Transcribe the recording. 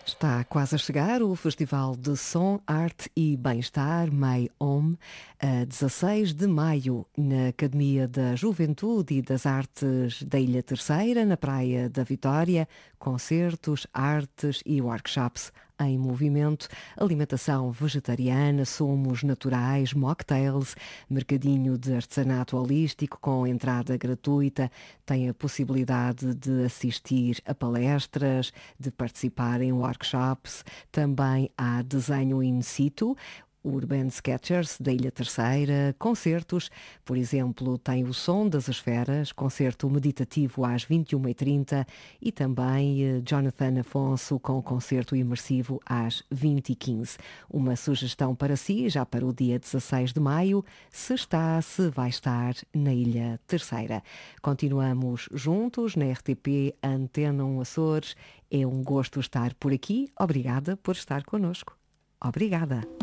Está quase a chegar o Festival de Som, Arte e Bem-Estar May Home, a 16 de maio, na Academia da Juventude e das Artes da Ilha Terceira, na Praia da Vitória, concertos, artes e workshops em movimento, alimentação vegetariana, sumos naturais, mocktails, mercadinho de artesanato holístico com entrada gratuita, tem a possibilidade de assistir a palestras, de participar em workshops, também há desenho in situ, Urban Sketchers da Ilha Terceira, concertos, por exemplo, tem o Som das Esferas, concerto meditativo às 21h30 e também Jonathan Afonso com concerto imersivo às 20h15. Uma sugestão para si, já para o dia 16 de maio, se vai estar na Ilha Terceira. Continuamos juntos na RTP Antena 1 Açores. É um gosto estar por aqui. Obrigada por estar connosco. Obrigada.